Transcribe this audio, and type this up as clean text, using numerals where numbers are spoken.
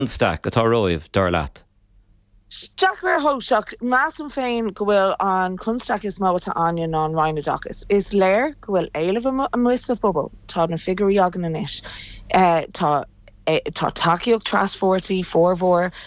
Stack atá roimh dar leat. Jack ar hoseach más an féin go bhfuil an chunstraach is mó tá aine ná an Rhinodoc is léir go bhfuil éileh a muis a fphobal tá na figurí agan inis tá takeíocht trasfortí fórmhór